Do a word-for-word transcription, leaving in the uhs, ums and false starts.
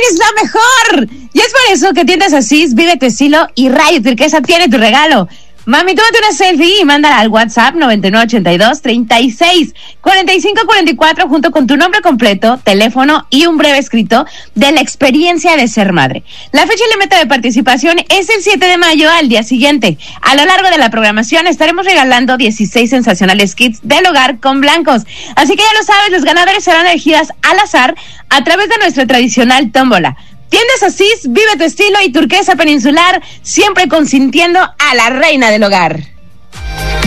es lo mejor. Y es por eso que Tiendas Asís, vive tu estilo y Radio Turquesa tiene tu regalo. Mami, tómate una selfie y mándala al WhatsApp noventa y nueve ochenta y dos, treinta y seis, cuarenta y cinco cuarenta y cuatro junto con tu nombre completo, teléfono y un breve escrito de la experiencia de ser madre. La fecha límite de participación es el siete de mayo al día siguiente. A lo largo de la programación estaremos regalando dieciséis sensacionales kits del hogar con blancos. Así que ya lo sabes, los ganadores serán elegidas al azar a través de nuestra tradicional tómbola. Tiendas Asís, vive tu estilo y Turquesa Peninsular, siempre consintiendo a la reina del hogar.